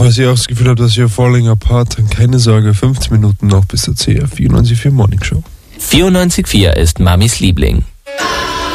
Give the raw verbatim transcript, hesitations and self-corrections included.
falls ihr auch das Gefühl habt, dass ihr Falling Apart, dann keine Sorge, fünfzehn Minuten noch bis zur C R vierundneunzig Komma vier Morning Show. vierundneunzig Komma vier ist Mamis Liebling.